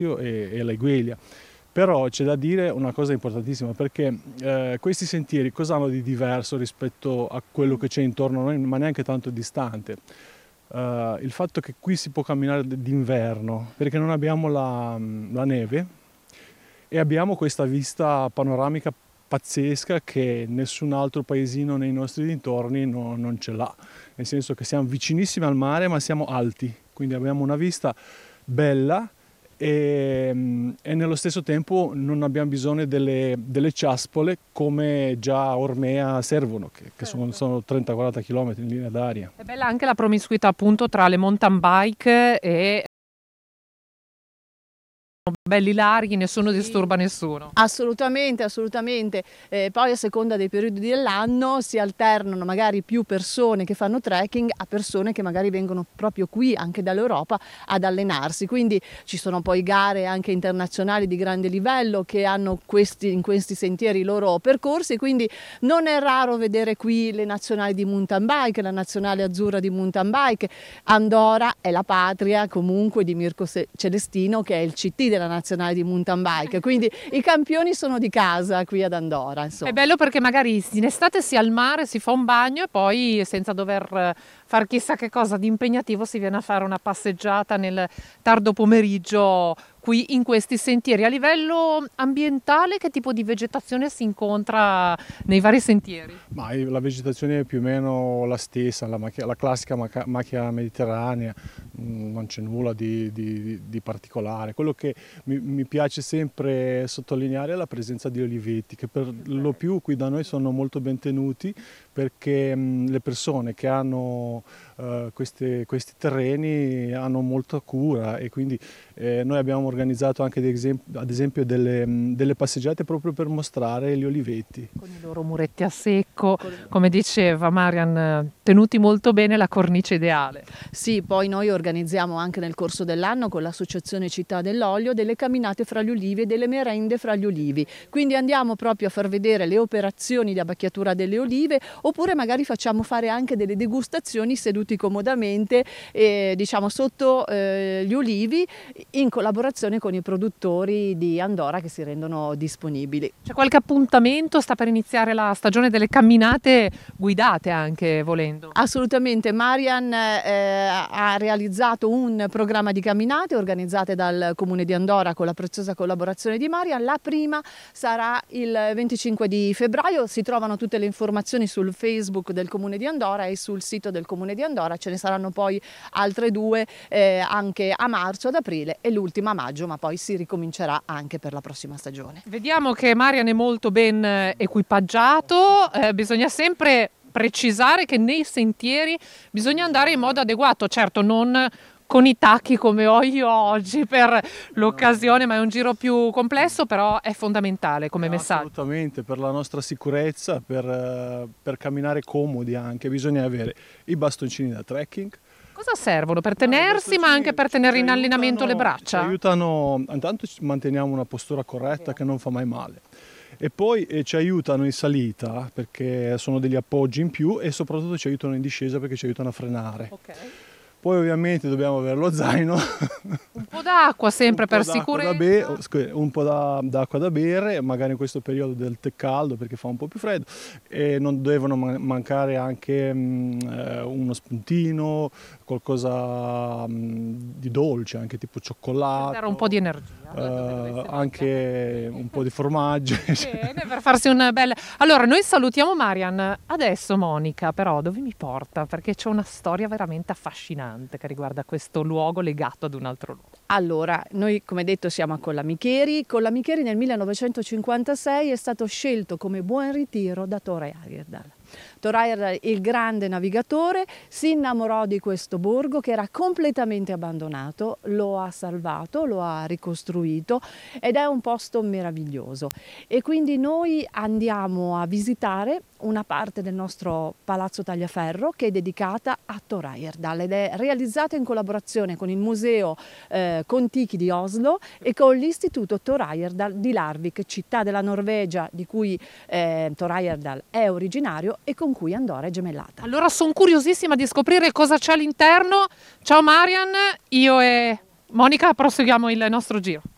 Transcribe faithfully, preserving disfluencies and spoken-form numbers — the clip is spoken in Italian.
e, e l'Aigueglia. Però c'è da dire una cosa importantissima, perché eh, questi sentieri cosa hanno di diverso rispetto a quello che c'è intorno a noi, ma neanche tanto distante? Uh, il fatto che qui si può camminare d'inverno, perché non abbiamo la, la neve e abbiamo questa vista panoramica pazzesca che nessun altro paesino nei nostri dintorni no, non ce l'ha, nel senso che siamo vicinissimi al mare ma siamo alti, quindi abbiamo una vista bella e, e nello stesso tempo non abbiamo bisogno delle, delle ciaspole come già a Ormea servono, che, che sono, sono trenta quaranta km in linea d'aria. È bella anche la promiscuità appunto tra le mountain bike e belli larghi, nessuno Sì, disturba nessuno. Assolutamente, assolutamente. Eh, poi a seconda dei periodi dell'anno si alternano magari più persone che fanno trekking a persone che magari vengono proprio qui anche dall'Europa ad allenarsi. Quindi ci sono poi gare anche internazionali di grande livello che hanno questi, in questi sentieri i loro percorsi, quindi non è raro vedere qui le nazionali di mountain bike, la nazionale azzurra di mountain bike. Andorra è la patria comunque di Mirko Celestino, che è il C T della nazionale di mountain bike, quindi i campioni sono di casa qui ad Andorra, insomma. È bello perché magari in estate si è al mare, si fa un bagno e poi senza dover far chissà che cosa di impegnativo si viene a fare una passeggiata nel tardo pomeriggio qui in questi sentieri. A livello ambientale che tipo di vegetazione si incontra nei vari sentieri? Ma la vegetazione è più o meno la stessa, la, macchia, la classica macchia, macchia mediterranea, non c'è nulla di, di, di particolare. Quello che mi, mi piace sempre sottolineare è la presenza di oliveti, che per lo più qui da noi sono molto ben tenuti, perché mh, le persone che hanno uh, queste, questi terreni hanno molta cura e quindi eh, noi abbiamo organizzato anche ad esempio delle, delle passeggiate proprio per mostrare gli oliveti. Con i loro muretti a secco, come diceva Marian, tenuti molto bene, la cornice ideale. Sì, poi noi organizziamo anche nel corso dell'anno con l'associazione Città dell'Olio delle camminate fra gli ulivi e delle merende fra gli ulivi, quindi andiamo proprio a far vedere le operazioni di abbacchiatura delle olive, oppure magari facciamo fare anche delle degustazioni seduti comodamente eh, diciamo sotto eh, gli ulivi in collaborazione con i produttori di Andorra che si rendono disponibili. C'è qualche appuntamento? Sta per iniziare la stagione delle camminate guidate anche volendo? Assolutamente, Marian eh, ha realizzato un programma di camminate organizzate dal Comune di Andorra con la preziosa collaborazione di Marian. La prima sarà il venticinque di febbraio, si trovano tutte le informazioni sul Facebook del Comune di Andorra e sul sito del Comune di Andorra, ce ne saranno poi altre due eh, anche a marzo, ad aprile e l'ultima a maggio, ma poi si ricomincerà anche per la prossima stagione. Vediamo che Marian è molto ben equipaggiato, eh, bisogna sempre precisare che nei sentieri bisogna andare in modo adeguato, certo non con i tacchi come ho io oggi per l'occasione, ma è un giro più complesso, però è fondamentale come messaggio. Assolutamente, per la nostra sicurezza, per, per camminare comodi anche, bisogna avere i bastoncini da trekking. Cosa servono? Per tenersi, ma anche per tenere in allenamento le braccia? Ci aiutano, intanto manteniamo una postura corretta che non fa mai male. E poi eh, ci aiutano in salita perché sono degli appoggi in più e soprattutto ci aiutano in discesa perché ci aiutano a frenare. Okay. Poi ovviamente dobbiamo avere lo zaino. Un po' d'acqua sempre per sicurezza. Un po' d'acqua da bere, magari in questo periodo del tè caldo perché fa un po' più freddo. E non devono mancare anche mh, uno spuntino, qualcosa mh, di dolce, anche tipo cioccolato. Per dare un po' di energia. Uh, anche un po' di formaggio. Bene, per farsi una bella... Allora, noi salutiamo Marian. Adesso Monica, però, dove mi porta? Perché c'è una storia veramente affascinante che riguarda questo luogo legato ad un altro luogo. Allora, noi come detto siamo a Collamicheri. Collamicheri nel millenovecentocinquantasei è stato scelto come buon ritiro da Thor Heyerdahl. Thor Heyerdahl, il grande navigatore, si innamorò di questo borgo che era completamente abbandonato, lo ha salvato, lo ha ricostruito ed è un posto meraviglioso. E quindi noi andiamo a visitare una parte del nostro Palazzo Tagliaferro che è dedicata a Thor Heyerdahl ed è realizzata in collaborazione con il Museo eh, Kon-Tiki di Oslo e con l'Istituto Thor Heyerdahl di Larvik, città della Norvegia di cui eh, Thor Heyerdahl è originario e con cui Andorra è gemellata. Allora sono curiosissima di scoprire cosa c'è all'interno. Ciao Marian, io e Monica proseguiamo il nostro giro.